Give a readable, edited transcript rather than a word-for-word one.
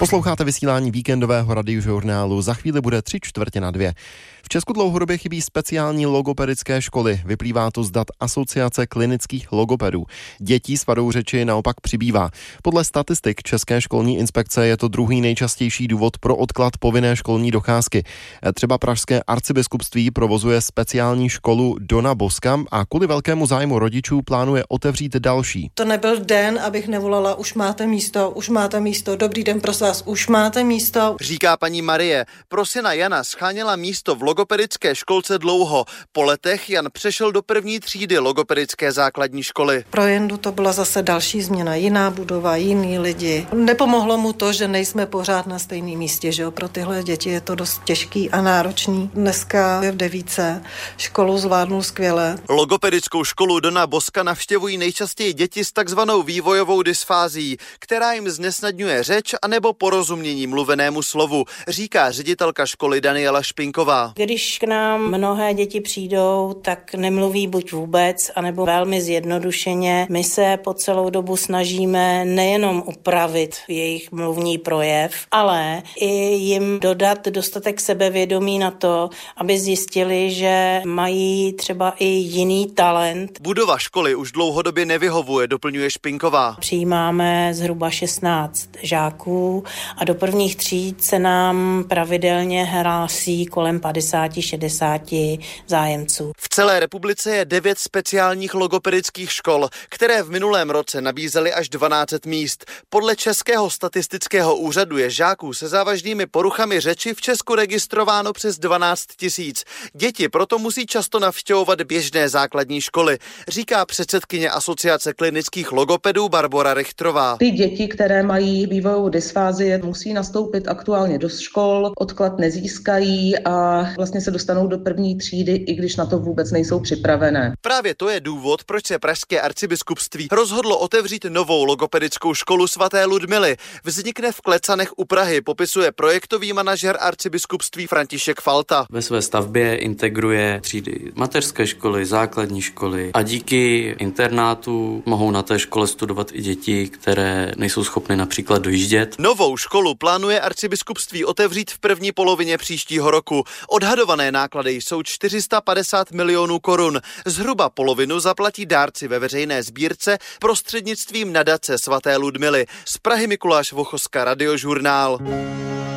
Posloucháte vysílání víkendového radiožurnálu. Za chvíli bude 3:45. V Česku dlouhodobě chybí speciální logopedické školy. Vyplývá to z dat Asociace klinických logopedů. Dětí s vadou řeči naopak přibývá. Podle statistik České školní inspekce je to druhý nejčastější důvod pro odklad povinné školní docházky. Třeba pražské arcibiskupství provozuje speciální školu Dona Bosca a kvůli velkému zájmu rodičů plánuje otevřít další. To nebyl den, abych nevolala, už máte místo, dobrý den, prosím vás, už máte místo. Říká paní Marie. Pro syna Jana scháněla místo v logopedické školce dlouho. Po letech Jan přešel do první třídy logopedické základní školy. Pro Jendu to byla zase další změna, jiná budova, jiní lidi. Nepomohlo mu to, že nejsme pořád na stejném místě, že jo? Pro tyhle děti je to dost těžký a náročný. Dneska je v 9. Školu zvládnul skvěle. Logopedickou školu Dona Bosca navštěvují nejčastěji děti s takzvanou vývojovou dysfázií, která jim znesnadňuje řeč anebo porozumění mluvenému slovu, říká ředitelka školy Daniela Špinková. Když k nám mnohé děti přijdou, tak nemluví buď vůbec, anebo velmi zjednodušeně. My se po celou dobu snažíme nejenom upravit jejich mluvní projev, ale i jim dodat dostatek sebevědomí na to, aby zjistili, že mají třeba i jiný talent. Budova školy už dlouhodobě nevyhovuje, doplňuje Špinková. Přijímáme zhruba 16 žáků a do prvních tříd se nám pravidelně hlásí kolem 50-60 zájemců. V celé republice je 9 speciálních logopedických škol, které v minulém roce nabízely až 12 míst. Podle Českého statistického úřadu je žáků se závažnými poruchami řeči v Česku registrováno přes 12 000. Děti proto musí často navštěvovat běžné základní školy, říká předsedkyně Asociace klinických logopedů Barbora Richtrová. Ty děti, které mají vývojovou dysfázii, musí nastoupit aktuálně do škol, odklad nezískají a vlastně se dostanou do první třídy, i když na to vůbec nejsou připravené. Právě to je důvod, proč se pražské arcibiskupství rozhodlo otevřít novou logopedickou školu svaté Ludmily. Vznikne v Klecanech u Prahy, popisuje projektový manažer arcibiskupství František Falta. Ve své stavbě integruje třídy mateřské školy, základní školy a díky internátu mohou na té škole studovat i děti, které nejsou schopny například dojíždět. Novou školu plánuje arcibiskupství otevřít v první polovině příštího roku. Odhadované náklady jsou 450 milionů korun. Zhruba polovinu zaplatí dárci ve veřejné sbírce prostřednictvím nadace svaté Ludmily. Z Prahy Mikuláš Vochoska, Radiožurnál.